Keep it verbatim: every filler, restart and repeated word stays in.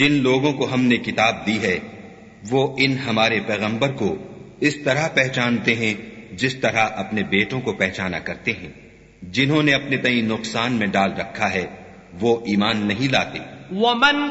जिन लोगों को हमने किताब दी है वो इन हमारे पैगंबर को इस तरह पहचानते हैं जिस तरह अपने बेटों को पहचाना करते हैं। जिन्होंने अपने तई नुकसान में डाल रखा है वो ईमान नहीं लाते। वमन